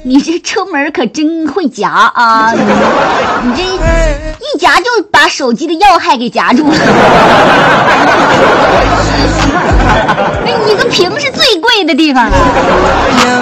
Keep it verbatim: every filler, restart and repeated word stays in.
你这出门可真会夹啊！你, 你这一夹就把手机的要害给夹住了。那一个屏是最贵的地方了。